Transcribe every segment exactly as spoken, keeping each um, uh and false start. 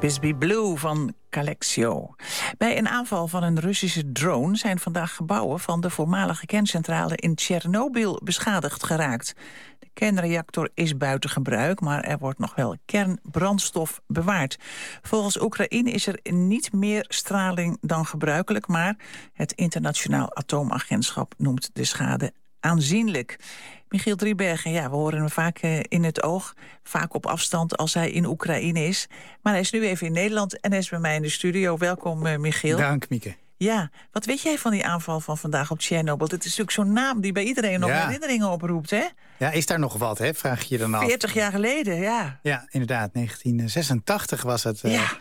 Bisbee Blue van Calexio. Bij een aanval van een Russische drone zijn vandaag gebouwen van de voormalige kerncentrale in Tsjernobyl beschadigd geraakt. De kernreactor is buiten gebruik, maar er wordt nog wel kernbrandstof bewaard. Volgens Oekraïne is er niet meer straling dan gebruikelijk, maar het Internationaal Atoomagentschap noemt de schade aanzienlijk. Michiel Driebergen, ja, we horen hem vaak uh, in het oog, vaak op afstand als hij in Oekraïne is. Maar hij is nu even in Nederland en hij is bij mij in de studio. Welkom, uh, Michiel. Dank, Mieke. Ja, wat weet jij van die aanval van vandaag op Tsjernobyl? Het is natuurlijk zo'n naam die bij iedereen nog ja. herinneringen oproept, hè? Ja, is daar nog wat, hè? Vraag je je dan af. veertig jaar geleden, ja. Ja, inderdaad. negentien zesentachtig was het. Uh, ja.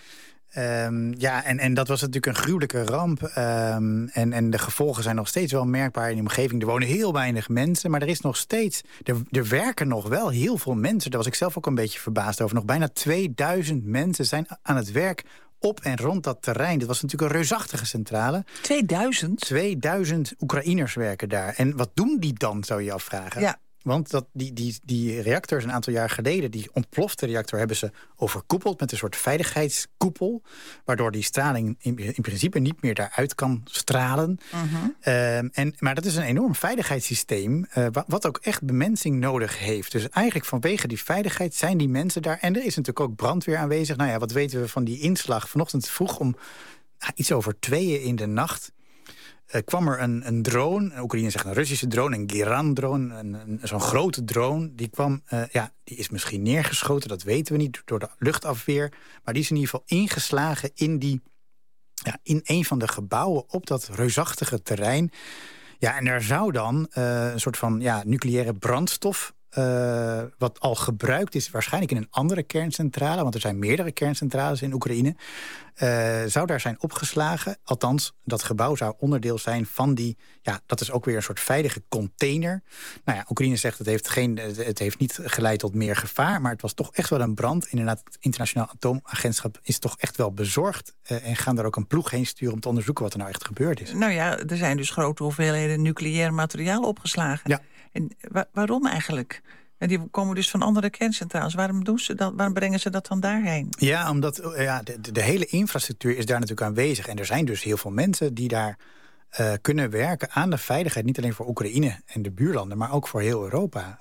Um, ja, en, en dat was natuurlijk een gruwelijke ramp. Um, en, en de gevolgen zijn nog steeds wel merkbaar in de omgeving. Er wonen heel weinig mensen, maar er is nog steeds... Er, er werken nog wel heel veel mensen. Daar was ik zelf ook een beetje verbaasd over. Nog bijna tweeduizend mensen zijn aan het werk op en rond dat terrein. Dit was natuurlijk een reusachtige centrale. tweeduizend? tweeduizend Oekraïners werken daar. En wat doen die dan, zou je je afvragen? Ja. Want dat, die, die, die reactor is een aantal jaar geleden... die ontplofte reactor hebben ze overkoepeld met een soort veiligheidskoepel... waardoor die straling in, in principe niet meer daaruit kan stralen. Uh-huh. Um, en, maar dat is een enorm veiligheidssysteem... Uh, wat, wat ook echt bemensing nodig heeft. Dus eigenlijk vanwege die veiligheid zijn die mensen daar... en er is natuurlijk ook brandweer aanwezig. Nou ja, wat weten we van die inslag? Vanochtend vroeg om uh, iets over tweeën in de nacht... Uh, kwam er een, een drone, Oekraïne zegt een Russische drone, een Geran-drone, een, een, zo'n grote drone. Die kwam, uh, ja, die is misschien neergeschoten, dat weten we niet, door de luchtafweer. Maar die is in ieder geval ingeslagen in, die, ja, in een van de gebouwen op dat reusachtige terrein. Ja, en daar zou dan uh, een soort van ja, nucleaire brandstof... Uh, wat al gebruikt is, waarschijnlijk in een andere kerncentrale... want er zijn meerdere kerncentrales in Oekraïne... Uh, zou daar zijn opgeslagen. Althans, dat gebouw zou onderdeel zijn van die... ja, dat is ook weer een soort veilige container. Nou ja, Oekraïne zegt het heeft, geen, het heeft niet geleid tot meer gevaar... maar het was toch echt wel een brand. Inderdaad, het Internationaal Atoomagentschap is toch echt wel bezorgd... Uh, en gaan daar ook een ploeg heen sturen om te onderzoeken wat er nou echt gebeurd is. Nou ja, er zijn dus grote hoeveelheden nucleair materiaal opgeslagen. Ja. En wa- waarom eigenlijk? En die komen dus van andere kerncentrales. Waarom doen ze dat? Waarom brengen ze dat dan daarheen? Ja, omdat ja, de, de hele infrastructuur is daar natuurlijk aanwezig. En er zijn dus heel veel mensen die daar uh, kunnen werken aan de veiligheid. Niet alleen voor Oekraïne en de buurlanden, maar ook voor heel Europa.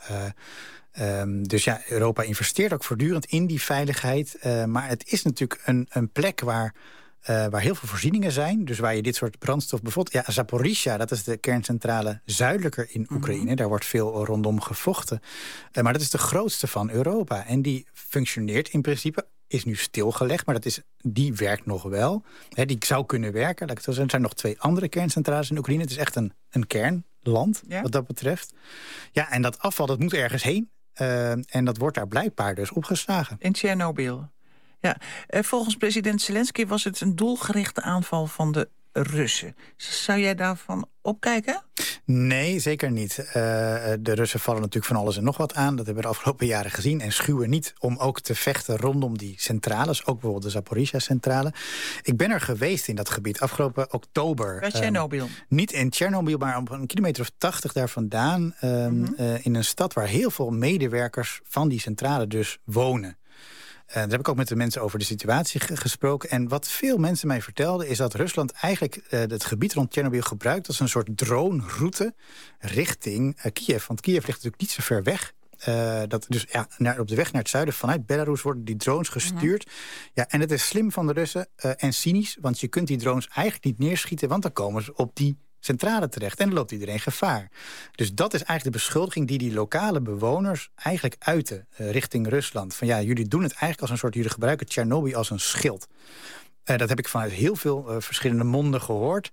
Uh, um, dus ja, Europa investeert ook voortdurend in die veiligheid. Uh, maar het is natuurlijk een, een plek waar... Uh, waar heel veel voorzieningen zijn. Dus waar je dit soort brandstof bijvoorbeeld... Ja, Zaporizhzhia, dat is de kerncentrale zuidelijker in Oekraïne. Mm-hmm. Daar wordt veel rondom gevochten. Uh, maar dat is de grootste van Europa. En die functioneert in principe, is nu stilgelegd... maar dat is, die werkt nog wel. He, die zou kunnen werken. Er zijn nog twee andere kerncentrales in Oekraïne. Het is echt een, een kernland, ja. Wat dat betreft. Ja, en dat afval, dat moet ergens heen. Uh, en dat wordt daar blijkbaar dus opgeslagen. In Tsjernobyl. Ja, volgens president Zelensky was het een doelgerichte aanval van de Russen. Zou jij daarvan opkijken? Nee, zeker niet. Uh, de Russen vallen natuurlijk van alles en nog wat aan. Dat hebben we de afgelopen jaren gezien. En schuwen niet om ook te vechten rondom die centrales. Ook bijvoorbeeld de Zaporizhzhia-centrale. Ik ben er geweest in dat gebied afgelopen oktober. Bij Tsjernobyl? Uh, niet in Tsjernobyl, maar op een kilometer of tachtig daar vandaan. Uh, mm-hmm. uh, in een stad waar heel veel medewerkers van die centrale dus wonen. Uh, daar heb ik ook met de mensen over de situatie g- gesproken. En wat veel mensen mij vertelden is dat Rusland eigenlijk uh, het gebied rond Tsjernobyl gebruikt als een soort drone-route richting uh, Kiev. Want Kiev ligt natuurlijk niet zo ver weg. Uh, dat dus ja, naar, op de weg naar het zuiden vanuit Belarus worden die drones gestuurd. Mm-hmm. Ja, en het is slim van de Russen uh, en cynisch, want je kunt die drones eigenlijk niet neerschieten, want dan komen ze op die centrale terecht. En dan loopt iedereen gevaar. Dus dat is eigenlijk de beschuldiging die die lokale bewoners eigenlijk uiten uh, richting Rusland. Van ja, jullie doen het eigenlijk als een soort, jullie gebruiken Tsjernobyl als een schild. Uh, dat heb ik vanuit heel veel uh, verschillende monden gehoord.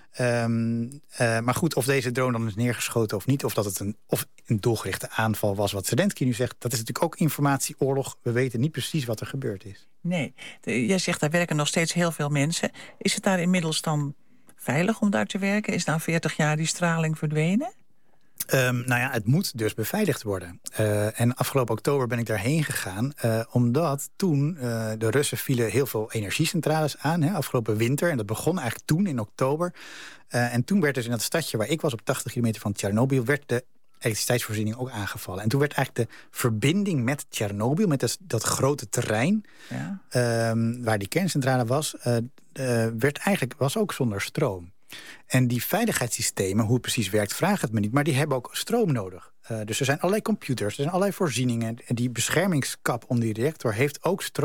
Um, uh, maar goed, of deze drone dan is neergeschoten of niet, of dat het een, of een doelgerichte aanval was, wat Zelensky nu zegt, dat is natuurlijk ook informatieoorlog. We weten niet precies wat er gebeurd is. Nee, de, jij zegt daar werken nog steeds heel veel mensen. Is het daar inmiddels dan veilig om daar te werken? Is na veertig jaar die straling verdwenen? Um, nou ja, het moet dus beveiligd worden. Uh, en afgelopen oktober ben ik daarheen gegaan, uh, omdat toen uh, de Russen vielen heel veel energiecentrales aan, hè, afgelopen winter. En dat begon eigenlijk toen in oktober. Uh, en toen werd dus in dat stadje waar ik was, op tachtig kilometer van Tsjernobyl, werd de elektriciteitsvoorziening ook aangevallen. En toen werd eigenlijk de verbinding met Tsjernobyl, met dat, dat grote terrein, ja. um, waar die kerncentrale was, uh, uh, werd eigenlijk, was ook zonder stroom. En die veiligheidssystemen, hoe het precies werkt, vraag het me niet, maar die hebben ook stroom nodig. Uh, dus er zijn allerlei computers, er zijn allerlei voorzieningen. En die beschermingskap om die reactor heeft ook stroom